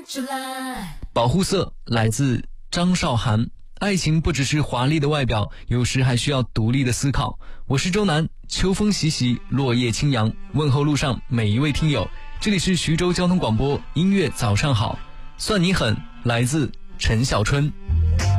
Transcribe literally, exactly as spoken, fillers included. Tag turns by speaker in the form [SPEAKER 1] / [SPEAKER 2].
[SPEAKER 1] 出来。
[SPEAKER 2] 保护色来自张韶涵。爱情不只是华丽的外表，有时还需要独立的思考。我是周南，秋风习习，落叶轻扬，问候路上每一位听友。这里是徐州交通广播音乐早上好，算你狠，来自陈小春。